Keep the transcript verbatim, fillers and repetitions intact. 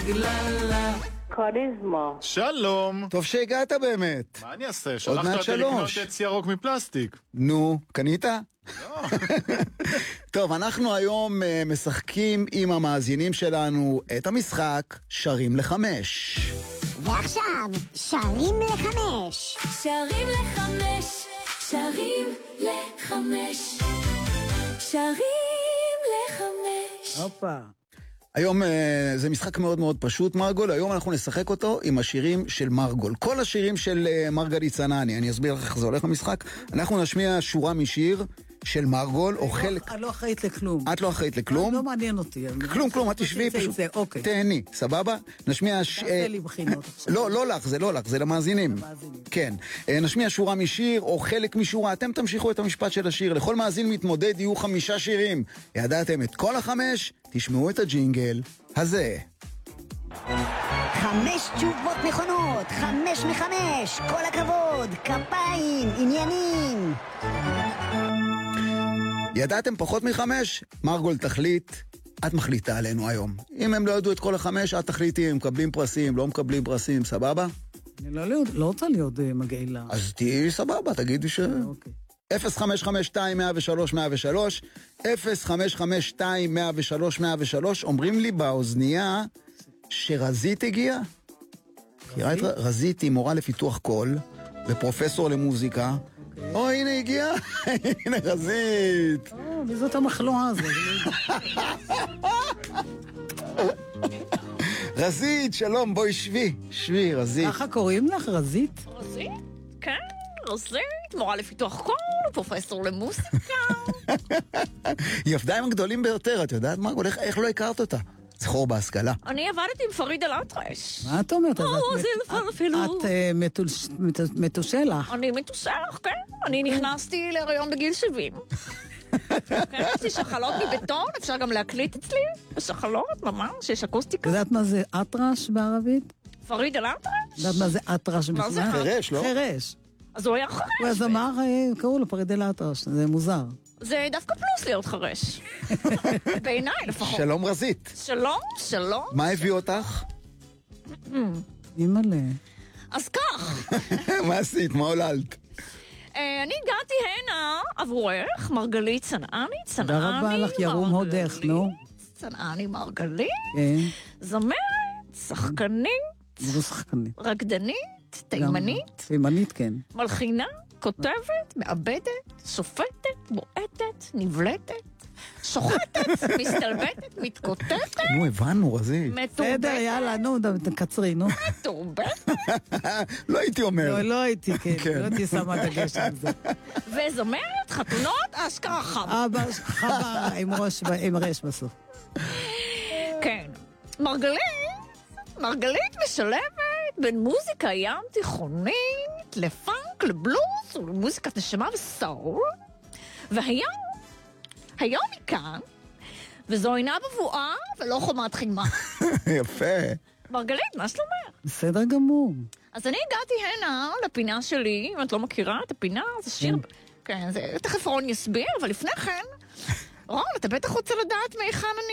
בגללה. כריזמה. שלום. טוב שהגעת באמת. מה אני אעשה? מעט שלחת אותי שלוש. לקנות עץ ירוק מפלסטיק. נו, קנית? לא. טוב, אנחנו היום uh, משחקים עם המאזינים שלנו את המשחק שרים לחמש. ועכשיו, שרים לחמש. שרים לחמש, שרים לחמש, שרים לחמש. הופה. היום uh, זה משחק מאוד מאוד פשוט, מרגול. היום אנחנו נשחק אותו עם השירים של מרגול. כל השירים של uh, מרגלית צנעני. אני אסביר לך איך זה הולך במשחק. אנחנו נשמיע שורה משיר של מרגול, או חלק... אני לא אחראית לכלום. את לא אחראית לכלום? לא מעניין אותי. כלום, כלום, את תשבי פשוט. תהני, סבבה? נשמיע... תעשה לי בחינות. לא, לא לך, זה לא לך, זה למאזינים. כן. נשמיע שורה משיר, או חלק משורה. אתם תמשיכו את המשפט של השיר. לכל מאזין מתמודד יהיו חמישה שירים. ידעתם את כל החמש? תשמעו את הג'ינגל הזה. חמש תשובות נכונות, חמש מחמש, כל הכבוד, כפיים, עניינים. ידעתם פחות מחמש? מרגול תחליט, את מחליטה עלינו היום. אם הם לא ידעו את כל החמש, את תחליטי, הם מקבלים פרסים, לא מקבלים פרסים, סבבה? אני לא, לא, לא רוצה להיות uh, מגעילה. אז תהיי סבבה, תגידי ש... אוקיי. אפס חמש חמש שתיים אפס שלוש אפס אפס שלוש אפס חמש חמש שתיים אפס שלוש אפס שלוש. אומרים לי באוזנייה שרזית הגיעה. רזית? רזית היא מורה לפיתוח קול ופרופסור למוזיקה. או, הנה הגיעה. הנה רזית. או, וזאת המחלואה הזאת. רזית, שלום, בואי שבי. שבי, רזית. ככה קוראים לך, רזית? רזית? כן, רזית, מורה לפיתוח קול, פרופסור למוזיקה. היא עבדה עם הגדולים ביותר, את יודעת מה? איך, איך לא הכרת אותה? זכור בהשכלה. אני עבדתי עם פריד אל-אטרש. מה את אומרת? או, זה נפל אפילו. את מתושלח. אני מתושלח, כן. אני נכנסתי להיריון בגיל שבעים. כן, יש לי שחלות מבטון, אפשר גם להקליט אצלי. בשחלות, ממש, יש אקוסטיקה. יודעת מה זה אטרש בערבית? פריד אל-אטרש? יודעת מה זה אטרש? מה זה? חרש, לא? חרש. אז הוא היה חרש. הוא היה זמר, קראו לו פריד אל-אטרש, זה מוזר. זה דווקא פלוס להיות חרש. בעיניי לפחות. שלום רזית. שלום, שלום. מה הביא אותך? אימא'לה. אז כך. מה עשית? מה עוללת? אני הגעתי הנה עבורך, מרגלית צנעני, צנעני, תודה רבה לך, ירום הודך, נו. צנעני מרגלית, כן. זמרת, שחקנית, זו שחקנית. רקדנית, תימנית, תימנית, כן. מלחינה, כותבת, מעבדת, שופטת, בועטת, נבלטת, שוחטת, מסתלבטת, מתקוטטת, נו, הבנו, רזית. בסדר, מתורבתת, יאללה, נו, תקצרי, נו. מתורבתת, לא הייתי אומר. לא, לא הייתי, כן, לא הייתי שמה דגש על זה. וזמרת, חתונות, אשכרה חם. אבא, חבר, עם ראש, עם רש בסוף. כן. מרגלית, מרגלית משלבת בין מוזיקה ים תיכונית לפאנק, לבלוז ולמוזיקת נשמה וסול. והיום, היום היא כאן, וזו אינה בבואה ולא חומת חימה. יפה. מרגלית, מה שלומך? בסדר גמור. אז אני הגעתי הנה לפינה שלי, אם את לא מכירה את הפינה, זה שיר... כן, זה תכף רון יסביר, אבל לפני כן, רון, אתה בטח רוצה לדעת מהיכן אני